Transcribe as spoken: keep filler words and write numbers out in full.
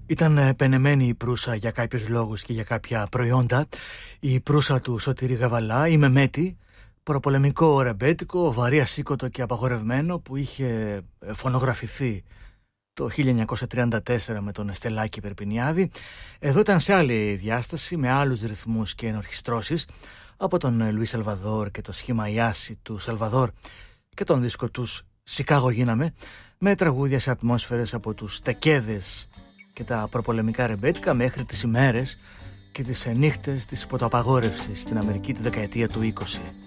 Ήταν πενεμένη η προύσα για κάποιους λόγους και για κάποια προϊόντα. Η προύσα του Σωτήρη Γαβαλά, η Μεμέτη, προπολεμικό ρεμπέτικο, βαρύ ασήκωτο και απαγορευμένο, που είχε φωνογραφηθεί το χίλια εννιακόσια τριάντα τέσσερα με τον Στελάκη Περπινιάδη. Εδώ ήταν σε άλλη διάσταση, με άλλους ρυθμούς και ενορχιστρώσεις, από τον Λουί Σαλβαδόρ και το σχήμα Ιάση του Σαλβαδόρ και τον δίσκο τους Σικάγο γίναμε, με τραγούδια σε ατμόσφαιρες από τους τεκέδες και τα προπολεμικά ρεμπέτικα μέχρι τις ημέρες και τις νύχτες της υποταπαγόρευσης στην Αμερική τη δεκαετία του είκοσι.